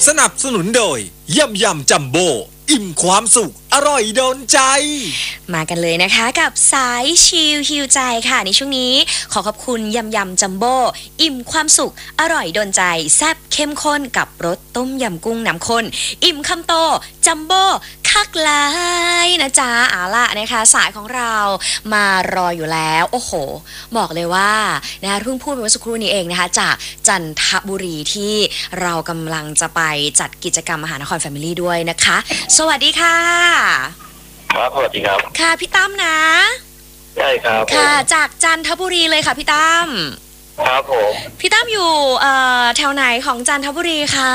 สนับสนุนโดยยำยำจัมโบ้อิ่มความสุขอร่อยโดนใจมากันเลยนะคะกับสายชิลฮิวใจค่ะในช่วงนี้ขอขอบคุณยำยำจัมโบ้อิ่มความสุขอร่อยโดนใจแซ่บเข้มข้นกับรสต้มยำกุ้งน้ำข้นอิ่มคำโตจัมโบ้คักลายนะจ๊ะเอาล่ะนะคะสายของเรามารออยู่แล้วโอ้โหบอกเลยว่านะเพิ่งพูดไปเมื่อสักครู่นี้เองนะคะจากจันทบุรีที่เรากำลังจะไปจัดกิจกรรมมหานครแฟมิลี่ด้วยนะคะสวัสดีค่ะครับสวัสดีครับค่ะพี่ตั้มนะใช่ครับค่ะจากจันทบุรีเลยค่ะพี่ตั้มครับผมพี่ตั้มอยู่แถวไหนของจันทบุรีคะ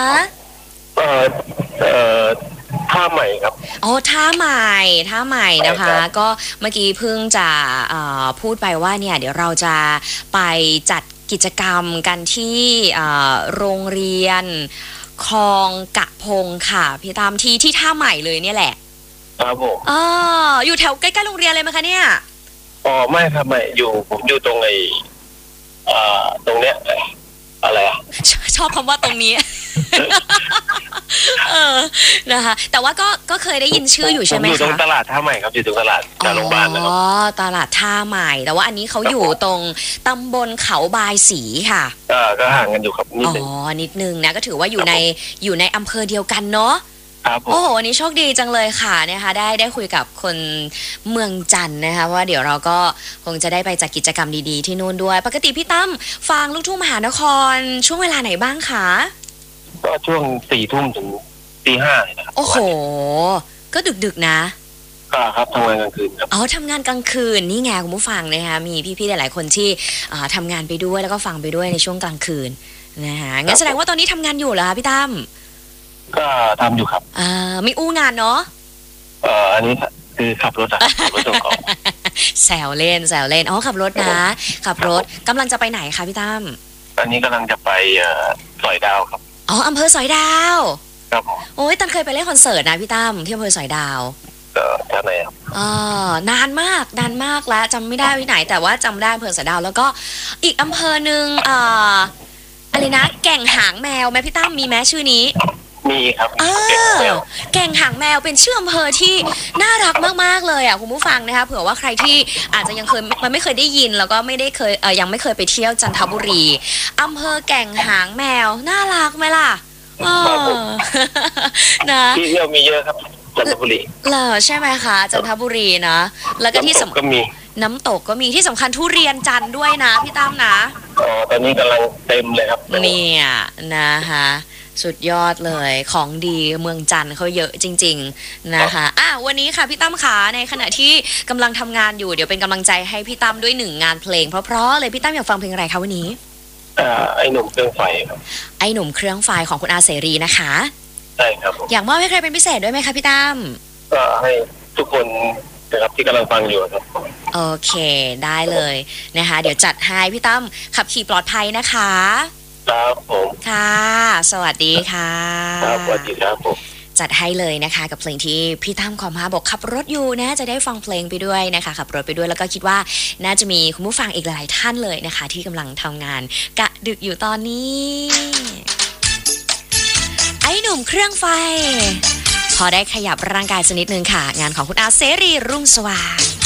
ท่าใหม่ครับอ๋อท่าใหม่นะคะก็เมื่อกี้เพิ่งจะพูดไปว่าเนี่ยเดี๋ยวเราจะไปจัดกิจกรรมกันที่โรงเรียนคลองกะพงค่ะพี่ตั้มที่ท่าใหม่เลยเนี่ยแหละครับผมอยู่แถวใกล้ๆโรงเรียนเลยไหมคะเนี่ยอ๋อไม่ครับไม่ผมอยู่ตรงตรงเนี้ยอะไรชอบคำว่าตรงนี้ นะคะแต่ว่าก็เคยได้ยินชื่ออยู่ใช่ไหมคะอยู่ตรงตลาดท่าใหม่ครับอยู่ตรงตลาดโรงพยาบาลนะครับตลาดท่าใหม่แต่ว่าอันนี้เขาอยู่ตรงตำบลเขาบายศรีค่ะก็ห่างกันอยู่ครับนิดนึงนะก็ถือว่าอยู่ในอำเภอเดียวกันเนาะโอ้โหวันนี้โชคดีจังเลยค่ะนะคะได้คุยกับคนเมืองจันทร์นะคะว่าเดี๋ยวเราก็คงจะได้ไปจัดกิจกรรมดีๆที่นู่นด้วยปกติพี่ตั้มฟังลูกทุ่งมหานครช่วงเวลาไหนบ้างคะก็ช่วง4 ทุ่มถึงตี 5นะครับโอ้โหก็ดึกๆนะครับทำงานกลางคืนครับทำงานกลางคืนนี่ไงคุณผู้ฟังนะคะมีพี่ๆหลายๆคนที่ทำงานไปด้วยแล้วก็ฟังไปด้วยในช่วงกลางคืนนะคะงั้นแสดงว่าตอนนี้ทำงานอยู่เหรอคะพี่ตั้มก็ทำอยู่ครับไม่อู้งานเนาะอันนี้คือขับรถส่งของแซวเล่นขับรถนะขับรถกำลังจะไปไหนคะพี่ตั้มอันนี้กำลังจะไปสอยดาวครับอำเภอสอยดาวครับโอ้ยตันเคยไปเล่นคอนเสิร์ตนะพี่ตั้มที่อำเภอสอยดาวท่าไหนครับนานมากแล้วจำไม่ได้ที่ไหนแต่ว่าจำได้อำเภอสอยดาวแล้วก็อีกอำเภอหนึ่งอะไรนะแก่งหางแมวไหมพี่ตั้มมีไหมชื่อนี้มีครับแก่งหางแมวเป็นชื่ออำเภอที่น่ารักมากๆเลยคุณผู้ฟังนะคะเผื่อว่าใครที่อาจจะยังไม่เคยได้ยินแล้วก็ไม่ได้เคยยังไม่เคยไปเที่ยวจันทบุรีอำเภอแก่งหางแมวน่ารักไหมล่ะนะที่เที่ยวมีเยอะครับจันทบุรีเหรอใช่ไหมคะจันทบุรีนะแล้วก็ที่ก็มีน้ำตกก็มีที่สำคัญทุเรียนจันทร์ด้วยนะพี่ตั้มนะตอนนี้กำลังเต็มเลยครับเนี่ยนะคะสุดยอดเลยของดีเมืองจันทร์เขาเยอะจริงๆนะคะวันนี้ค่ะพี่ตั้มขาในขณะที่กำลังทำงานอยู่เดี๋ยวเป็นกำลังใจให้พี่ตั้มด้วย1 งานเพลงเพราะๆเลยพี่ตั้มอยากฟังเพลงอะไรคะวันนี้ไอ้หนุ่มเครื่องไฟครับไอ้หนุ่มเครื่องไฟของคุณอาเสรีนะคะใช่ครับอยากมอบให้ใครเป็นพิเศษด้วยไหมคะพี่ตั้มก็ให้ทุกคนนะครับที่กำลังฟังอยู่ครับโอเคได้เลยนะคะเดี๋ยวจัดให้พี่ตั้มขับขี่ปลอดภัยนะคะครับผมค่ะสวัสดีค่ะครับสวัสดีครับผมจัดให้เลยนะคะกับเพลงที่พี่ตั้มขอมาบอกขับรถอยู่นะจะได้ฟังเพลงไปด้วยนะคะขับรถไปด้วยแล้วก็คิดว่าน่าจะมีคุณผู้ฟังอีกหลายท่านเลยนะคะที่กำลังทำงานกะดึกอยู่ตอนนี้ไอ้หนุ่มเครื่องไฟพอได้ขยับร่างกายสักนิดนึงค่ะงานของคุณอาเสรีรุ่งสว่าง